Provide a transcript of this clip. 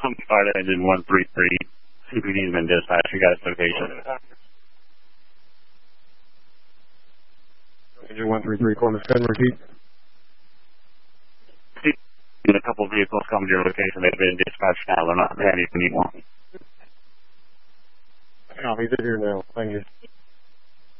Florida engine 133. CPD has been dispatched. You guys' location. Engine 133, Columbus, go ahead and repeat. A couple of vehicles come to your location. They've been dispatched now. They're not ready if you need one. Copy, they're here now. Thank you.